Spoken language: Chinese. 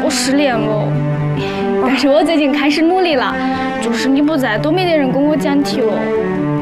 又失恋了。但是我最近开始努力了，就是你不在，都没得人跟我讲题了。